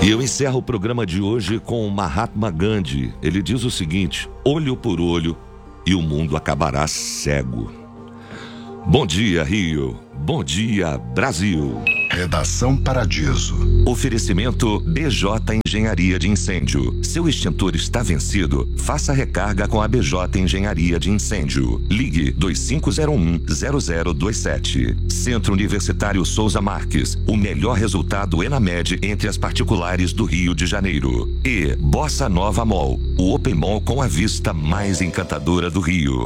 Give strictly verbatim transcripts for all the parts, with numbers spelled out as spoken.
E eu encerro o programa de hoje com Mahatma Gandhi. Ele diz o seguinte: olho por olho e o mundo acabará cego. Bom dia, Rio. Bom dia, Brasil. Redação Paradiso. Oferecimento B J Engenharia de Incêndio. Seu extintor está vencido? Faça recarga com a B J Engenharia de Incêndio. Ligue dois cinco zero um, zero zero dois sete. Centro Universitário Souza Marques. O melhor resultado Enamed entre as particulares do Rio de Janeiro. E Bossa Nova Mall. O Open Mall com a vista mais encantadora do Rio.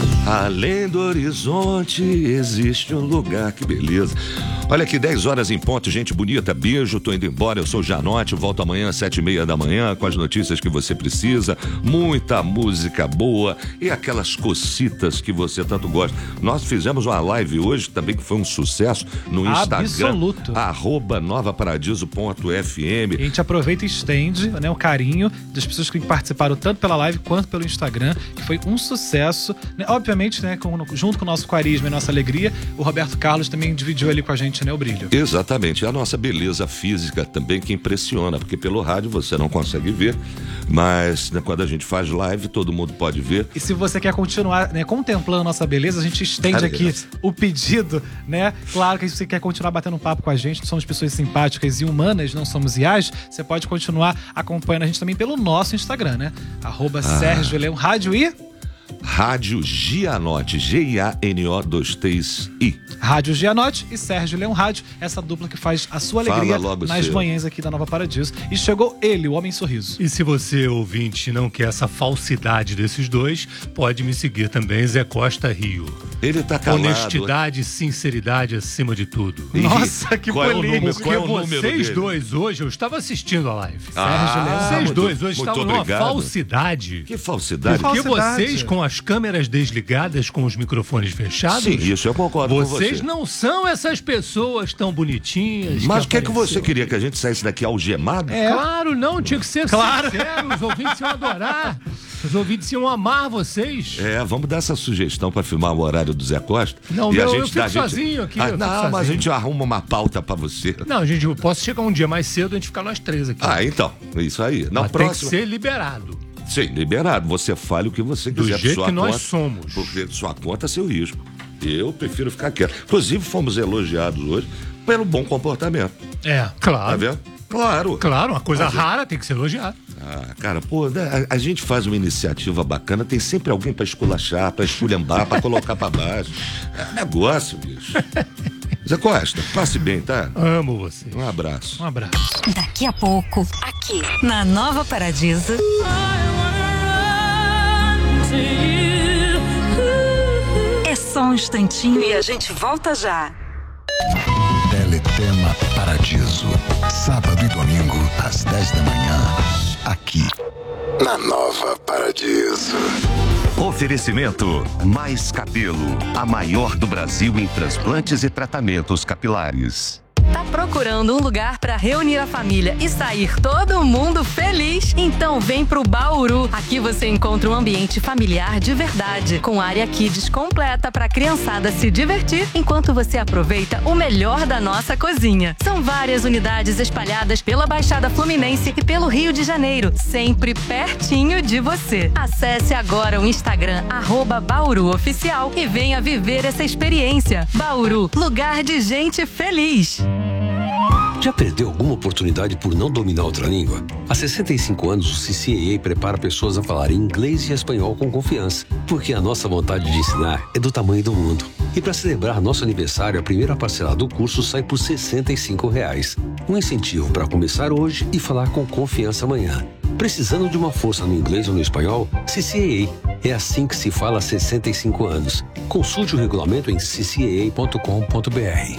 Além do horizonte existe um lugar, que beleza. Olha aqui, dez horas em ponto, gente bonita, beijo, tô indo embora, eu sou o Janote, volto amanhã às sete e meia da manhã com as notícias que você precisa, muita música boa e aquelas cocitas que você tanto gosta. Nós fizemos uma live hoje também que foi um sucesso no Instagram. Absoluto. Arroba novaparadiso.fm. A gente aproveita e estende, né, o carinho das pessoas que participaram tanto pela live quanto pelo Instagram, que foi um sucesso, né? Obviamente, né, com, junto com o nosso carisma e nossa alegria, o Roberto Carlos também dividiu ali com a gente, né, o brilho. Exatamente, a nossa beleza física também que impressiona, porque pelo rádio você não consegue ver, mas né, quando a gente faz live todo mundo pode ver. E se você quer continuar, né, contemplando nossa beleza, a gente estende aqui o pedido, né? Claro que se você quer continuar batendo um papo com a gente, somos pessoas simpáticas e humanas, não somos I As, você pode continuar acompanhando a gente também pelo nosso Instagram, né? Arroba ah. Sérgio Leão Rádio e... Rádio Gianotti, G I A N O dois três I. Rádio Gianotti e Sérgio Leão Rádio, essa dupla que faz a sua alegria nas seu. manhãs aqui da Nova Paradiso. E chegou ele, o Homem Sorriso. E se você, ouvinte, não quer essa falsidade desses dois, pode me seguir também, Zé Costa Rio. Ele tá calado. Honestidade e sinceridade acima de tudo. Nossa, que polêmico. Porque é vocês dois hoje, eu estava assistindo a live. Ah, Sérgio Leão. Vocês muito, dois hoje estavam numa obrigado. falsidade. Que falsidade? Porque falsidade. vocês, com as câmeras desligadas, com os microfones fechados... Sim, isso eu concordo com você. Vocês não são essas pessoas tão bonitinhas. Mas o que é que você queria? Que a gente saísse daqui algemado? É. Claro, não, tinha que ser claro. sincero, os ouvintes iam adorar. Os ouvintes iam amar vocês. É, vamos dar essa sugestão pra filmar o horário do Zé Costa. Não, e não, a gente eu fico dá, sozinho gente... aqui. Ah, eu não, fico mas sozinho. a gente arruma uma pauta pra você. Não, gente, eu posso chegar um dia mais cedo e a gente ficar nós três aqui. Ah, então, isso aí. Na mas próxima... tem que ser liberado. Sim, liberado. Você fale o que você Do quiser. jeito sua que nós conta, somos. Porque de sua conta é seu risco. Eu prefiro ficar quieto. Inclusive, fomos elogiados hoje pelo bom comportamento. É, claro. Tá vendo? Claro. Claro, uma coisa Mas, rara tem que ser elogiada. Ah, cara, pô, a, a gente faz uma iniciativa bacana, tem sempre alguém pra esculachar, pra esculhambar, pra colocar pra baixo. É negócio, bicho. Zé Costa, passe bem, tá? Amo você. Um abraço. Um abraço. Daqui a pouco, aqui na Nova Paradiso. É só um instantinho e a gente volta já. Teletema Paradiso. Sábado e domingo, às dez da manhã. Aqui, na Nova Paradiso. Oferecimento Mais Cabelo, a maior do Brasil em transplantes e tratamentos capilares. Tá procurando um lugar para reunir a família e sair todo mundo feliz? Então vem pro Bauru. Aqui você encontra um ambiente familiar de verdade, com área kids completa para a criançada se divertir enquanto você aproveita o melhor da nossa cozinha. São várias unidades espalhadas pela Baixada Fluminense e pelo Rio de Janeiro, sempre pertinho de você. Acesse agora o Instagram arroba Bauru Oficial e venha viver essa experiência. Bauru, lugar de gente feliz. Já perdeu alguma oportunidade por não dominar outra língua? Há sessenta e cinco anos, o C C A A prepara pessoas a falar inglês e espanhol com confiança, porque a nossa vontade de ensinar é do tamanho do mundo. E para celebrar nosso aniversário, a primeira parcela do curso sai por sessenta e cinco reais. Um incentivo para começar hoje e falar com confiança amanhã. Precisando de uma força no inglês ou no espanhol? C C A A. É assim que se fala há sessenta e cinco anos. Consulte o regulamento em c c a a ponto com ponto b r.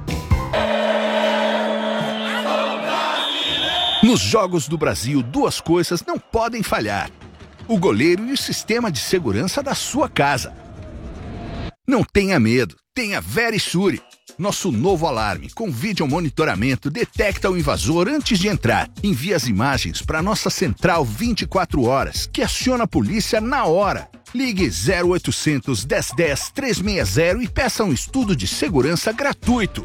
Nos Jogos do Brasil, duas coisas não podem falhar: o goleiro e o sistema de segurança da sua casa. Não tenha medo, tenha Verisure. Nosso novo alarme com vídeo monitoramento detecta o invasor antes de entrar. Envia as imagens para nossa central vinte e quatro horas, que aciona a polícia na hora. Ligue zero oitocentos, dez dez, trezentos e sessenta e peça um estudo de segurança gratuito.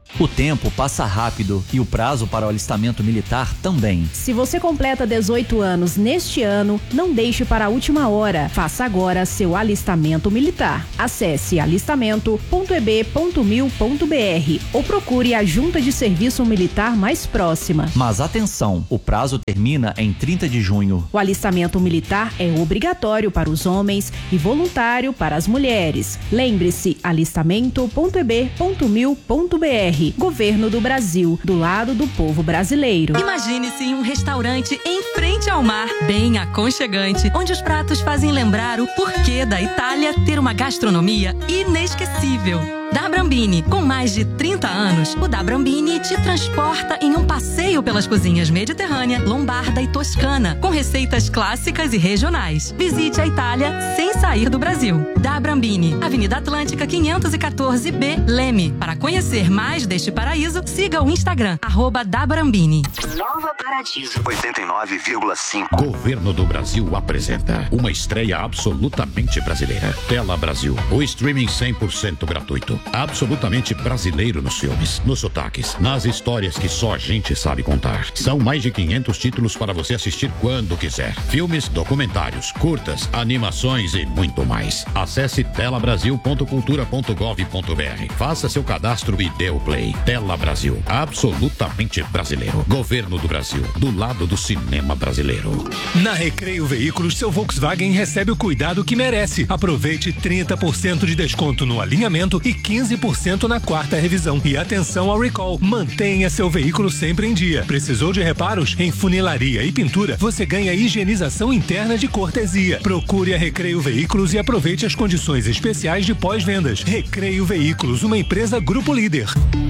O tempo passa rápido e o prazo para o alistamento militar também. Se você completa dezoito anos neste ano, não deixe para a última hora. Faça agora seu alistamento militar. Acesse alistamento ponto e b ponto mil ponto b r ou procure a junta de serviço militar mais próxima. Mas atenção, o prazo termina em trinta de junho. O alistamento militar é obrigatório para os homens e voluntário para as mulheres. Lembre-se, alistamento ponto e b ponto mil ponto b r. Governo do Brasil, do lado do povo brasileiro. Imagine-se em um restaurante em frente ao mar, bem aconchegante, onde os pratos fazem lembrar o porquê da Itália ter uma gastronomia inesquecível. Da Brambini, com mais de trinta anos, o Da Brambini te transporta em um passeio pelas cozinhas mediterrânea, lombarda e toscana, com receitas clássicas e regionais. Visite a Itália sem sair do Brasil. Da Brambini, Avenida Atlântica quinhentos e quatorze B, Leme. Para conhecer mais deste paraíso, siga o Instagram, arroba Da Brambini. Nova Paradiso. oitenta e nove vírgula cinco. Governo do Brasil apresenta uma estreia absolutamente brasileira. Tela Brasil, o streaming cem por cento gratuito. Absolutamente brasileiro nos filmes, nos sotaques, nas histórias que só a gente sabe contar. São mais de quinhentos títulos para você assistir quando quiser. Filmes, documentários, curtas, animações e muito mais. Acesse tela brasil ponto cultura ponto gov ponto b r. Faça seu cadastro e dê o play. Tela Brasil, absolutamente brasileiro. Governo do Brasil, do lado do cinema brasileiro. Na Recreio Veículos, seu Volkswagen recebe o cuidado que merece. Aproveite trinta por cento de desconto no alinhamento e quinze por cento na quarta revisão. E atenção ao recall. Mantenha seu veículo sempre em dia. Precisou de reparos? Em funilaria e pintura, você ganha higienização interna de cortesia. Procure a Recreio Veículos e aproveite as condições especiais de pós-vendas. Recreio Veículos, uma empresa Grupo Líder.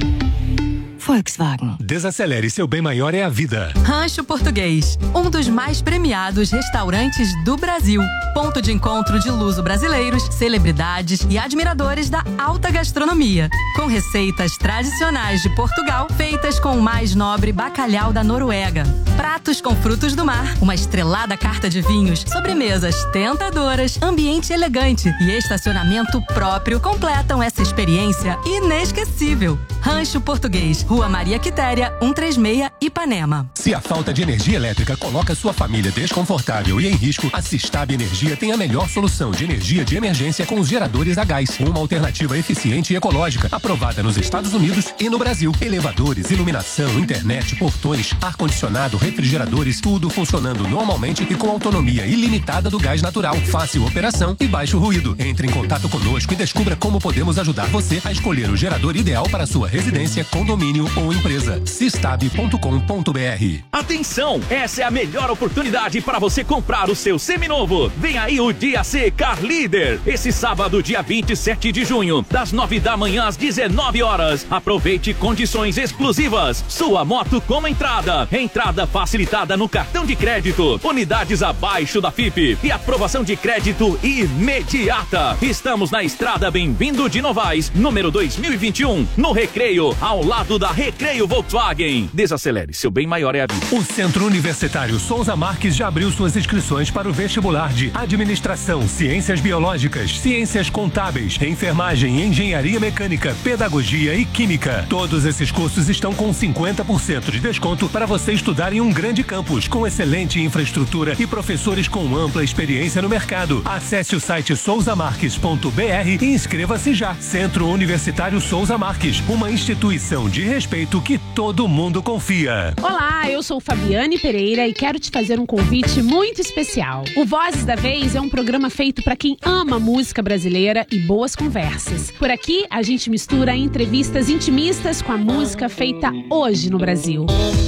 Volkswagen. Desacelere, seu bem maior é a vida. Rancho Português, um dos mais premiados restaurantes do Brasil. Ponto de encontro de luso-brasileiros, celebridades e admiradores da alta gastronomia. Com receitas tradicionais de Portugal, feitas com o mais nobre bacalhau da Noruega. Pratos com frutos do mar, uma estrelada carta de vinhos, sobremesas tentadoras, ambiente elegante e estacionamento próprio completam essa experiência inesquecível. Rancho Português, Rua Maria Quitéria, cento e trinta e seis, Ipanema. Se a falta de energia elétrica coloca sua família desconfortável e em risco, a Sistab Energia tem a melhor solução de energia de emergência com os geradores a gás. Uma alternativa eficiente e ecológica, aprovada nos Estados Unidos e no Brasil. Elevadores, iluminação, internet, portões, ar-condicionado, refrigeradores, tudo funcionando normalmente e com autonomia ilimitada do gás natural. Fácil operação e baixo ruído. Entre em contato conosco e descubra como podemos ajudar você a escolher o gerador ideal para sua residência, condomínio ou empresa. sistab ponto com ponto b r. Atenção! Essa é a melhor oportunidade para você comprar o seu seminovo. Vem aí o Dia C Car Líder. Esse sábado, dia vinte e sete de junho, das nove da manhã às dezenove horas. Aproveite condições exclusivas. Sua moto com entrada. Entrada facilitada no cartão de crédito. Unidades abaixo da F I P. E aprovação de crédito imediata. Estamos na estrada Bem-vindo de Novaes, número dois mil e vinte e um, no Recreio, ao lado da Recreio Volkswagen. Desacelere, seu bem maior é a vida. O Centro Universitário Souza Marques já abriu suas inscrições para o vestibular de Administração, Ciências Biológicas, Ciências Contábeis, Enfermagem, Engenharia Mecânica, Pedagogia e Química. Todos esses cursos estão com cinquenta por cento de desconto para você estudar em um grande campus, com excelente infraestrutura e professores com ampla experiência no mercado. Acesse o site souza marques ponto b r e inscreva-se já. Centro Universitário Souza Marques, uma instituição de respeito que todo mundo confia. Olá, eu sou Fabiane Pereira e quero te fazer um convite muito especial. O Vozes da Vez é um programa feito para quem ama música brasileira e boas conversas. Por aqui, a gente mistura entrevistas intimistas com a música feita hoje no Brasil.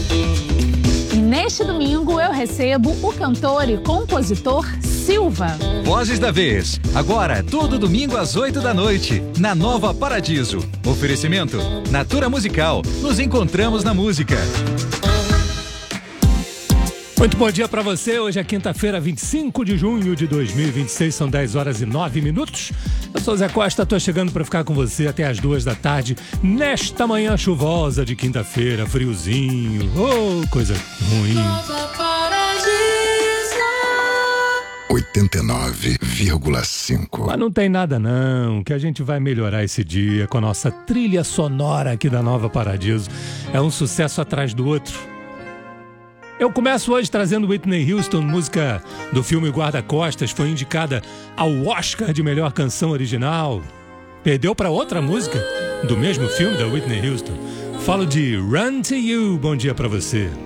E neste domingo eu recebo o cantor e compositor Silva. Vozes da Vez, agora todo domingo às oito da noite, na Nova Paradiso. Oferecimento Natura Musical, nos encontramos na música. Muito bom dia pra você, hoje é quinta-feira, vinte e cinco de junho de dois mil e vinte e seis, são dez horas e nove minutos. Eu sou Zé Costa, tô chegando pra ficar com você até as duas da tarde, nesta manhã chuvosa de quinta-feira, friozinho, oh, coisa ruim. oitenta oitenta e nove vírgula cinco. Mas não tem nada não, que a gente vai melhorar esse dia com a nossa trilha sonora aqui da Nova Paradiso. É um sucesso atrás do outro. Eu começo hoje trazendo Whitney Houston, música do filme Guarda-Costas, foi indicada ao Oscar de melhor canção original. Perdeu para outra música do mesmo filme da Whitney Houston. Falo de Run to You. Bom dia para você.